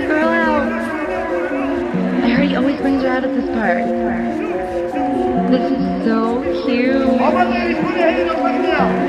girl out. I heard he always brings her out at this part. This is so cute. All my ladies, put your hands up right now.